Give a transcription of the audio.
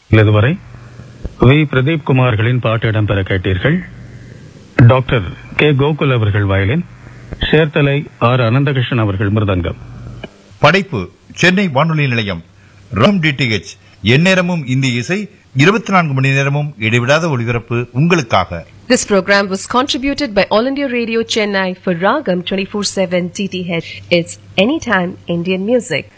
இதுவரை வி பிரதீப் குமார்களின் பாட்டு இடம்பெற கேட்டீர்கள். டாக்டர் கே கோகுல் அவர்கள் வயலின், சேர்த்தலை ஆர் அனந்தகிருஷ்ணன் அவர்கள் மிருதங்கம். படைப்பு சென்னை வானொலி நிலையம். ராம் டிடிஎச் எந்நேரமும் இந்திய இசை, 24 மணி நேரமும் இடைவிடாத ஒளிபரப்பு உங்களுக்காக. This program was contributed by All India Radio Chennai for Ragam 24/7 TTH. It's anytime Indian music.